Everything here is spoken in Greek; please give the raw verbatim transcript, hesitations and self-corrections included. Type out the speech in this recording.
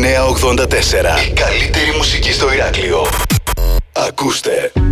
εννιά ογδόντα τέσσερα. Η καλύτερη μουσική στο Ηράκλειο. Ακούστε.